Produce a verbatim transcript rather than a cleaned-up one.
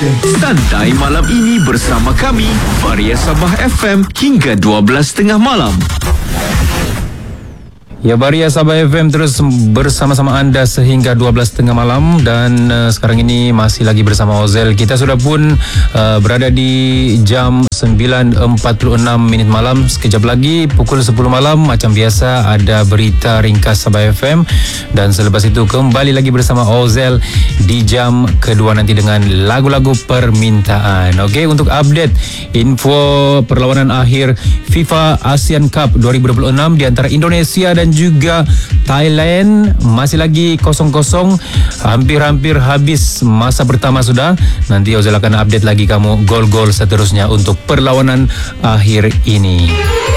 Santai malam ini bersama kami, Varia Sabah F M hingga dua belas tiga puluh malam. Ya, Varia Sabah F M terus bersama-sama anda sehingga dua belas tiga puluh malam. Dan uh, sekarang ini masih lagi bersama Ozel. Kita sudah pun uh, berada di jam sembilan empat puluh enam minit malam. Sekejap lagi pukul sepuluh malam macam biasa ada berita ringkas Sabah F M. Dan selepas itu kembali lagi bersama Ozel di jam kedua nanti dengan lagu-lagu permintaan. Okey, untuk update info perlawanan akhir FIFA ASEAN Cup dua ribu dua puluh enam di antara Indonesia dan juga Thailand masih lagi kosong-kosong, hampir-hampir habis masa pertama sudah. Nanti Ozel akan update lagi kamu gol-gol seterusnya untuk perlawanan akhir ini.